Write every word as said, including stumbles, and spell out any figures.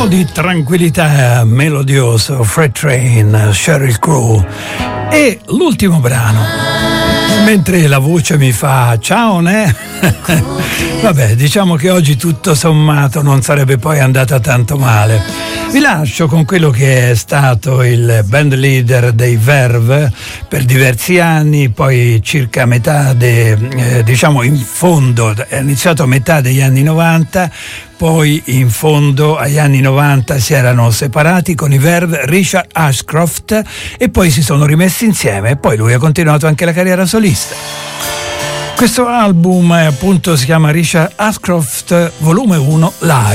po' di tranquillità, melodioso, Freight Train, Sheryl Crow. E l'ultimo brano, mentre la voce mi fa ciao ne vabbè, diciamo che oggi tutto sommato non sarebbe poi andata tanto male. Vi lascio con quello che è stato il band leader dei Verve per diversi anni, poi circa metà de, eh, diciamo in fondo, è iniziato a metà degli anni novanta, poi in fondo agli anni novanta si erano separati con i Verve, Richard Ashcroft, e poi si sono rimessi insieme e poi lui ha continuato anche la carriera solista. Questo album appunto si chiama Richard Ashcroft Volume uno Live.